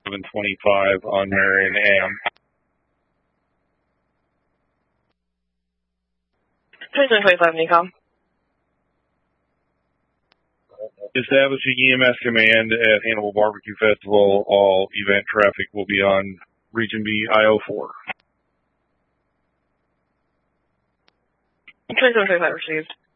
725 on Marion Am. 2725, Nicom. Establishing EMS command at Hannibal Barbecue Festival. All event traffic will be on Region B, I-04. 2725 received.